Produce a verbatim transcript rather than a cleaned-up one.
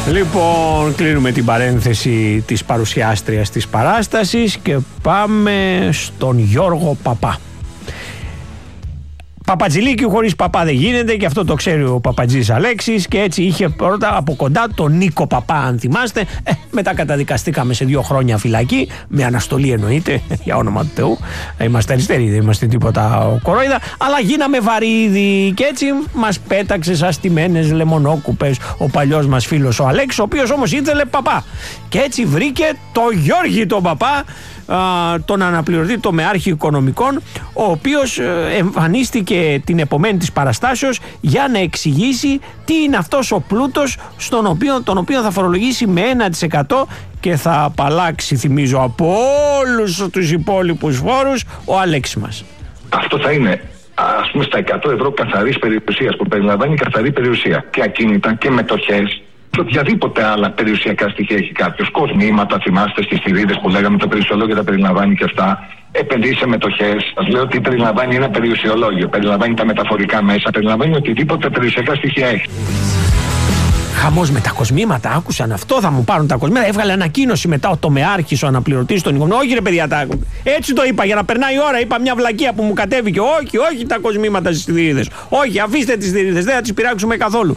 Λοιπόν, κλείνουμε την παρένθεση της παρουσιάστριας της παράστασης και πάμε στον Γιώργο Παπά. Παπατζηλίκι χωρίς παπά δεν γίνεται, και αυτό το ξέρει ο Παπατζής Αλέξης, και έτσι είχε πρώτα από κοντά τον Νίκο Παπά, αν θυμάστε. Ε, μετά καταδικαστήκαμε σε δύο χρόνια φυλακή, με αναστολή εννοείται, για όνομα του Θεού. Είμαστε αριστεροί, δεν είμαστε τίποτα κορόιδα, αλλά γίναμε βαρύδι και έτσι μας πέταξε σαν στημένες λεμονόκουπες ο παλιός μας φίλος ο Αλέξης, ο οποίος όμως ήθελε παπά. Και έτσι βρήκε το Γιώργη τον Παπά, Α, τον αναπληρωτή τομεάρχη οικονομικών, ο οποίος ε, εμφανίστηκε την επομένη της παραστάσεως για να εξηγήσει τι είναι αυτός ο πλούτος στον οποίο, τον οποίο θα φορολογήσει με ένα τοις εκατό και θα απαλλάξει, θυμίζω, από όλους τους υπόλοιπους φόρους ο Αλέξης μας. Αυτό θα είναι, ας πούμε, στα εκατό ευρώ καθαρής περιουσίας, που περιλαμβάνει καθαρή περιουσία και ακίνητα και μετοχές και οποιαδήποτε άλλα περιουσιακά στοιχεία έχει κάποιος. Κοσμήματα, θυμάστε στις θηρίδες που λέγαμε, το περιουσιολόγιο τα περιλαμβάνει και αυτά. Επενδύσεις σε μετοχές. Σας λέω ότι περιλαμβάνει ένα περιουσιολόγιο. Περιλαμβάνει τα μεταφορικά μέσα. Περιλαμβάνει οτιδήποτε περιουσιακά στοιχεία έχει. Χαμός με τα κοσμήματα, άκουσαν αυτό, θα μου πάρουν τα κοσμήματα. Έβγαλε ανακοίνωση μετά ο τομεάρχης, ο αναπληρωτής των οικονομικών. Όχι ρε παιδιά, τα... έτσι το είπα για να περνάει η ώρα. Είπα μια βλακεία που μου κατέβηκε. Όχι, όχι τα κοσμήματα στις θηρίδες. Όχι, αφήστε τις θηρίδες, δεν θα τις πειράξουμε καθόλου.